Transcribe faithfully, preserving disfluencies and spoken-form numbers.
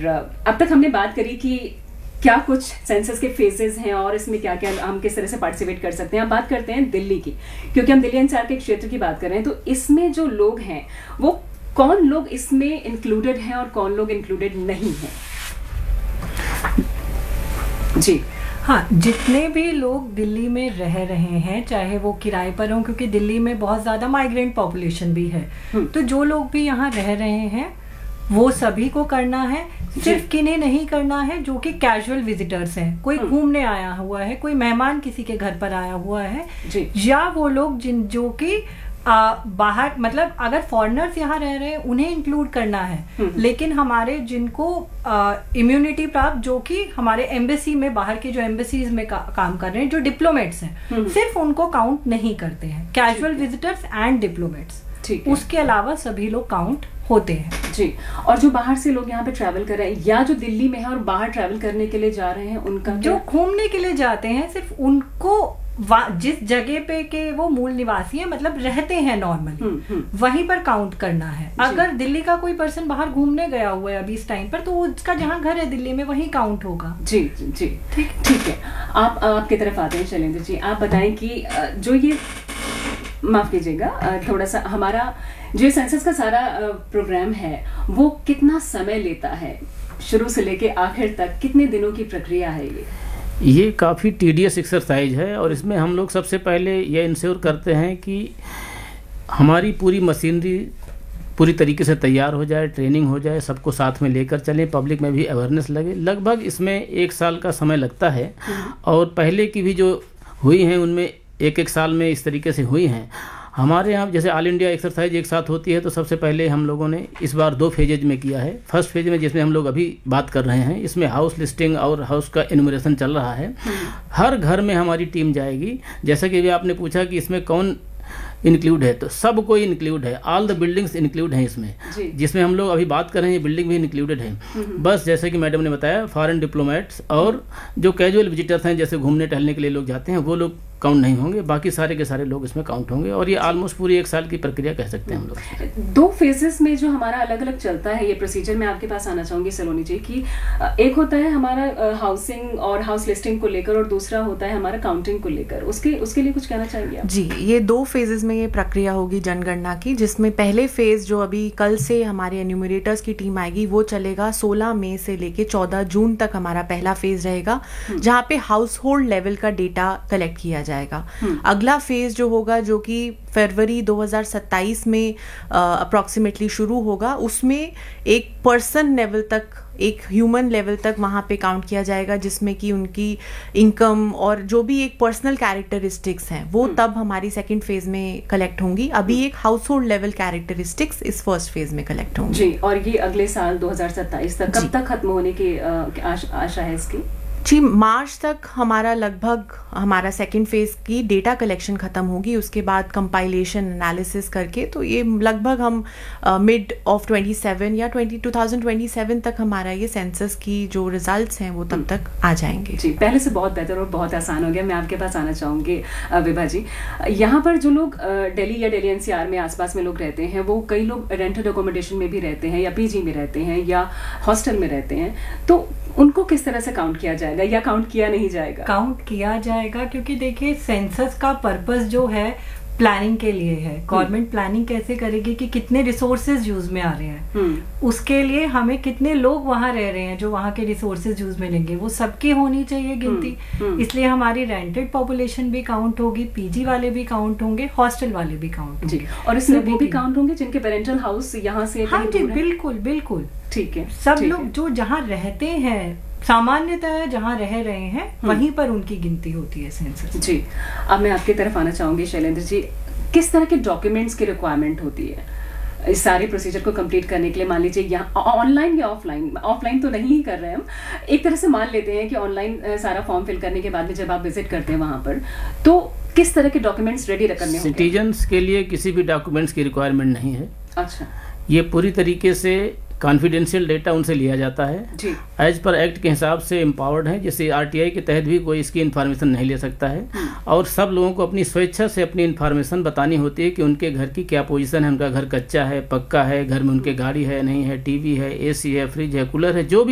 और अब तक हमने बात करी कि क्या कुछ सेंसस के फेजेस हैं और इसमें क्या क्या हम किस तरह से पार्टिसिपेट कर सकते हैं। अब बात करते हैं दिल्ली की, क्योंकि हम दिल्ली एनसीआर के क्षेत्र की बात कर रहे हैं। तो इसमें जो लोग हैं वो कौन लोग इसमें इंक्लूडेड हैं और कौन लोग इंक्लूडेड नहीं हैं? जी हाँ, जितने भी लोग दिल्ली में रह रहे हैं, चाहे वो किराए पर हों, क्योंकि दिल्ली में बहुत ज़्यादा माइग्रेंट पॉपुलेशन भी है, तो जो लोग भी यहाँ रह रहे हैं वो सभी को करना है। सिर्फ किन्हें नहीं करना है जो कि कैजुअल विजिटर्स हैं, कोई घूमने आया हुआ है, कोई मेहमान किसी के घर पर आया हुआ है, या वो लोग जिन जो कि आ, बाहर, मतलब अगर फॉरेनर्स यहाँ रह रहे हैं उन्हें इंक्लूड करना है। लेकिन हमारे जिनको इम्यूनिटी प्राप्त, जो कि हमारे एम्बेसी में, बाहर की जो एम्बेसीज में का, काम कर रहे हैं, जो डिप्लोमेट्स हैं, सिर्फ उनको काउंट नहीं करते हैं। कैजुअल विजिटर्स एंड डिप्लोमेट्स, उसके अलावा सभी लोग काउंट होते हैं। जी, और जो बाहर से लोग यहाँ पे ट्रैवल कर रहे हैं या जो दिल्ली में है और बाहर ट्रैवल करने के लिए जा रहे हैं, उनका जो घूमने के लिए जाते हैं, सिर्फ उनको जिस जगह पे के वो मूल निवासी है, मतलब रहते हैं नॉर्मली, वहीं पर काउंट करना है। अगर दिल्ली का कोई पर्सन बाहर घूमने गया हुआ है अभी इस टाइम पर, तो उसका जहाँ घर है दिल्ली में वहीं काउंट होगा। जी जी ठीक ठीक है। आप आपकी तरफ आते हैं शैलेंद्र जी, आप बताएं कि जो ये, माफ कीजिएगा थोड़ा सा, हमारा जो सेंसस का सारा प्रोग्राम है वो कितना समय लेता है, शुरू से लेके आखिर तक कितने दिनों की प्रक्रिया है ये? ये काफ़ी टीडियस एक्सरसाइज है और इसमें हम लोग सबसे पहले ये इंश्योर करते हैं कि हमारी पूरी मशीनरी पूरी तरीके से तैयार हो जाए, ट्रेनिंग हो जाए, सबको साथ में लेकर चलें, पब्लिक में भी अवेयरनेस लगे। लगभग इसमें एक साल का समय लगता है और पहले की भी जो हुई हैं उनमें एक एक साल में इस तरीके से हुई हैं। हमारे यहाँ जैसे ऑल इंडिया एक्सरसाइज एक साथ होती है, तो सबसे पहले हम लोगों ने इस बार दो फेजेज में किया है। फर्स्ट फेज में जिसमें हम लोग अभी बात कर रहे हैं, इसमें हाउस लिस्टिंग और हाउस का इन्यूमरेशन चल रहा है। हर घर में हमारी टीम जाएगी। जैसा कि अभी आपने पूछा कि इसमें कौन इंक्लूड है, तो सब कोई इंक्लूड है, ऑल द बिल्डिंग्स इंक्लूड हैं इसमें। जिसमें हम लोग अभी बात कर रहे हैं, ये बिल्डिंग भी इंक्लूडेड है। बस जैसे कि मैडम ने बताया, फॉरेन डिप्लोमेट्स और जो कैजुअल विजिटर्स हैं, जैसे घूमने टहलने के लिए लोग जाते हैं, वो लोग काउंट नहीं होंगे। बाकी सारे के सारे लोग इसमें काउंट होंगे और ये ऑलमोस्ट पूरी एक साल की प्रक्रिया कह सकते हैं हम लोग। दो फेजेस में जो हमारा अलग अलग चलता है ये प्रोसीजर, मैं आपके पास आना चाहूंगी सलोनी जी, कि एक होता है हमारा हाउसिंग और हाउस लिस्टिंग को लेकर और दूसरा होता है हमारा काउंटिंग को लेकर। उसके उसके लिए कुछ कहना चाहेंगे आप? जी, ये दो फेजेस में ये प्रक्रिया होगी जनगणना की, जिसमें पहले फेज जो अभी कल से हमारे एन्यूमरेटर्स की टीम आएगी वो चलेगा सोलह मई से लेके चौदह जून तक हमारा पहला फेज रहेगा, जहाँ पे हाउस होल्ड लेवल का डेटा कलेक्ट किया जाएगा। अगला फेज जो होगा, जो कि फरवरी दो हज़ार सत्ताईस में अप्रॉक्सीमेटली शुरू होगा, उसमें एक पर्सन लेवल तक, एक ह्यूमन लेवल तक वहाँ पे काउंट किया जाएगा, जिसमें कि उनकी इनकम और जो भी एक पर्सनल कैरेक्टरिस्टिक्स हैं वो तब हमारी सेकंड फेज में कलेक्ट होंगी। अभी एक हाउस होल्ड लेवल कैरेक्टरिस्टिक्स इस फर्स्ट फेज में कलेक्ट होंगी। जी, और ये अगले साल दो हज़ार सत्ताईस तक, कब तक खत्म होने की आशा है इसकी? जी, मार्च तक हमारा लगभग हमारा सेकंड फेज की डेटा कलेक्शन खत्म होगी। उसके बाद कंपाइलेशन एनालिसिस करके, तो ये लगभग हम मिड ऑफ ट्वेंटी सेवन या twenty two thousand twenty seven तक हमारा ये सेंसस की जो रिजल्ट्स हैं वो तब तक आ जाएंगे। जी, पहले से बहुत बेहतर और बहुत आसान हो गया। मैं आपके पास आना चाहूँगी विभा जी, यहाँ पर जो लोग दिल्ली या दिल्ली एनसीआर में आसपास में लोग रहते हैं, वो कई लोग रेंटेड अकोमोडेशन में भी रहते हैं या पीजी में रहते हैं या हॉस्टल में रहते हैं, तो उनको किस तरह से काउंट किया जाएगा या काउंट किया नहीं जाएगा? काउंट किया जाएगा, क्योंकि देखिए सेंसस का पर्पस जो है प्लानिंग के लिए है। गवर्नमेंट प्लानिंग कैसे करेगी कि कितने रिसोर्सेज यूज में आ रहे हैं, उसके लिए हमें कितने लोग वहाँ रह रहे हैं जो वहाँ के रिसोर्सेज यूज में लेंगे, वो सबकी होनी चाहिए गिनती। इसलिए हमारी रेंटेड पॉपुलेशन भी काउंट होगी, पीजी वाले भी काउंट होंगे, हॉस्टल वाले भी काउंट होंगे। और इसमें वो भी काउंट होंगे जिनके पेरेंटल हाउस यहाँ से? हाँ जी, बिल्कुल बिल्कुल, ठीक है। सब लोग जो जहाँ रहते हैं, सामान्यतः जहाँ रह रहे हैं वहीं पर उनकी गिनती होती है सेंसस। जी, अब मैं आपकी तरफ आना चाहूंगी शैलेंद्र जी, किस तरह के डॉक्यूमेंट्स की रिक्वायरमेंट होती है इस सारे प्रोसीजर को कंप्लीट करने के लिए? मान लीजिए यहाँ ऑनलाइन या ऑफलाइन, ऑफलाइन तो नहीं ही कर रहे हैं हम, एक तरह से मान लेते हैं कि ऑनलाइन सारा फॉर्म फिल करने के बाद में जब आप विजिट करते हैं वहां पर, तो किस तरह के डॉक्यूमेंट्स रेडी करने होंगे? सिटीजन्स के लिए किसी भी डॉक्यूमेंट्स की रिक्वायरमेंट नहीं है। अच्छा, ये पूरी तरीके से कॉन्फिडेंशियल डेटा उनसे लिया जाता है। एज पर एक्ट के हिसाब से एम्पावर्ड है, जैसे आरटीआई के तहत भी कोई इसकी इन्फॉर्मेशन नहीं ले सकता है। और सब लोगों को अपनी स्वेच्छा से अपनी इन्फॉर्मेशन बतानी होती है कि उनके घर की क्या पोजीशन है, उनका घर कच्चा है, पक्का है, घर में उनके गाड़ी है नहीं है, टीवी है, एसी है, फ्रिज है, कूलर है, जो भी